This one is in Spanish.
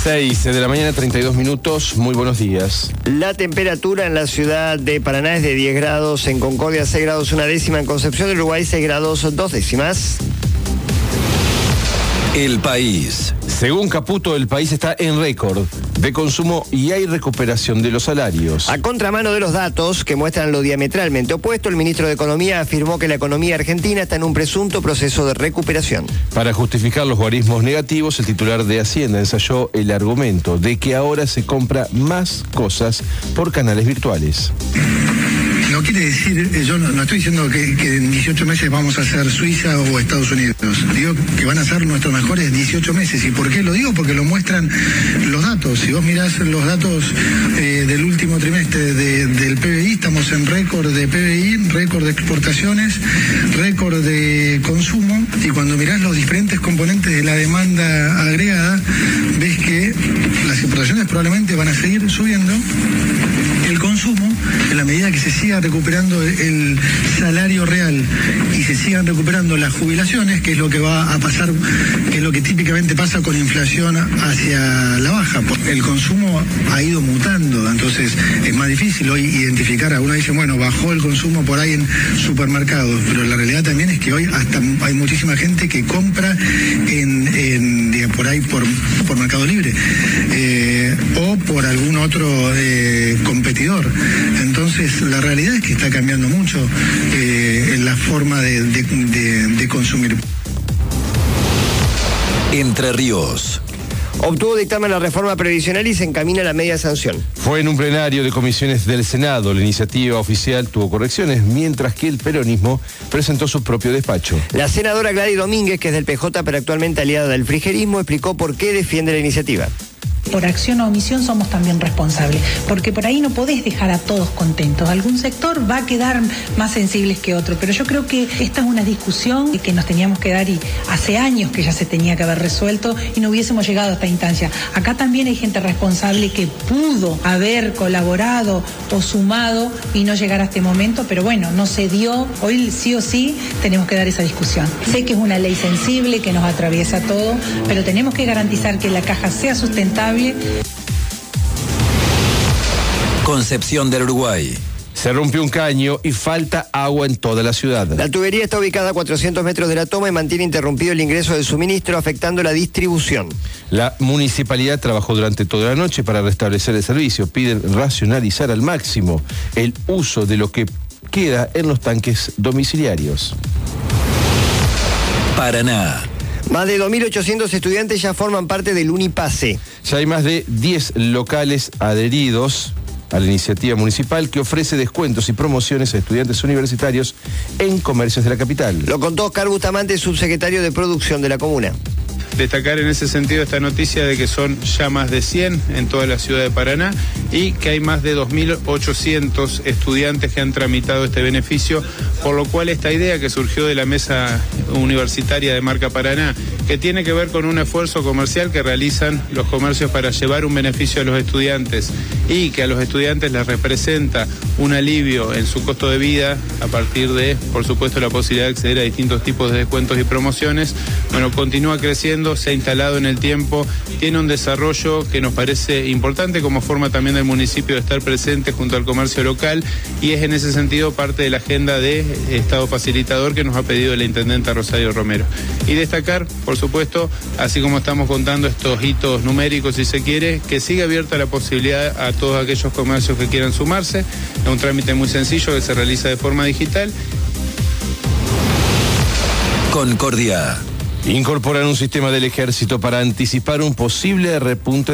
6 de la mañana, 32 minutos. Muy buenos días. La temperatura en la ciudad de Paraná es de 10 grados, en Concordia 6 grados 1/10, en Concepción del Uruguay 6 grados 2/10. El País. Según Caputo, el país está en récord de consumo y hay recuperación de los salarios. A contramano de los datos que muestran lo diametralmente opuesto, el ministro de Economía afirmó que la economía argentina está en un presunto proceso de recuperación. Para justificar los guarismos negativos, el titular de Hacienda ensayó el argumento de que ahora se compra más cosas por canales virtuales. No quiere decir, yo no estoy diciendo que en 18 meses vamos a ser Suiza o Estados Unidos. Digo que van a ser nuestros mejores 18 meses. ¿Y por qué lo digo? Porque lo muestran los datos. Si vos mirás los datos del último trimestre del PBI, estamos en récord de PBI, récord de exportaciones, récord de consumo. Y cuando mirás los diferentes componentes de la demanda agregada, ves que las exportaciones probablemente van a seguir subiendo. El consumo, en la medida que se siga recuperando el salario real y se sigan recuperando las jubilaciones, que es lo que va a pasar, que es lo que típicamente pasa con inflación hacia la baja. El consumo ha ido mutando, entonces es más difícil hoy identificar. Algunos dicen, bueno, bajó el consumo por ahí en supermercados, pero la realidad también es que hoy hasta hay muchísima gente que compra por ahí por Mercado Libre o por algún otro competidor. Entonces la realidad es que está cambiando mucho la forma de consumir. Entre Ríos. Obtuvo dictamen la reforma previsional y se encamina a la media sanción. Fue en un plenario de comisiones del Senado. La iniciativa oficial tuvo correcciones, mientras que el peronismo presentó su propio despacho. La senadora Gladys Domínguez, que es del PJ pero actualmente aliada del frigerismo, explicó por qué defiende la iniciativa. Por acción o omisión somos también responsables, porque por ahí no podés dejar a todos contentos. Algún sector va a quedar más sensibles que otro, pero yo creo que esta es una discusión que nos teníamos que dar y hace años que ya se tenía que haber resuelto y no hubiésemos llegado a esta instancia. Acá también hay gente responsable que pudo haber colaborado o sumado y no llegar a este momento, pero bueno, no se dio. Hoy sí o sí tenemos que dar esa discusión. Sé que es una ley sensible, que nos atraviesa todo, pero tenemos que garantizar que la caja sea sustentable. Concepción del Uruguay. Se rompió un caño y falta agua en toda la ciudad. La tubería está ubicada a 400 metros de la toma y mantiene interrumpido el ingreso del suministro, afectando la distribución. La municipalidad trabajó durante toda la noche para restablecer el servicio. Piden racionalizar al máximo el uso de lo que queda en los tanques domiciliarios. Paraná. Más de 2.800 estudiantes ya forman parte del Unipase. Ya hay más de 10 locales adheridos a la iniciativa municipal que ofrece descuentos y promociones a estudiantes universitarios en comercios de la capital. Lo contó Oscar Bustamante, subsecretario de Producción de la comuna. Destacar en ese sentido esta noticia de que son ya más de 100 en toda la ciudad de Paraná y que hay más de 2.800 estudiantes que han tramitado este beneficio, por lo cual esta idea que surgió de la mesa universitaria de Marca Paraná, que tiene que ver con un esfuerzo comercial que realizan los comercios para llevar un beneficio a los estudiantes y que a los estudiantes les representa un alivio en su costo de vida a partir de, por supuesto, la posibilidad de acceder a distintos tipos de descuentos y promociones. Bueno, continúa creciendo, se ha instalado en el tiempo, tiene un desarrollo que nos parece importante como forma también del municipio de estar presente junto al comercio local y es en ese sentido parte de la agenda de Estado facilitador que nos ha pedido el intendente Rosario Romero. Y destacar, por supuesto, así como estamos contando estos hitos numéricos si se quiere, que sigue abierta la posibilidad a todos aquellos comercios que quieran sumarse. Es un trámite muy sencillo que se realiza de forma digital. Concordia. Incorporan un sistema del ejército para anticipar un posible repunte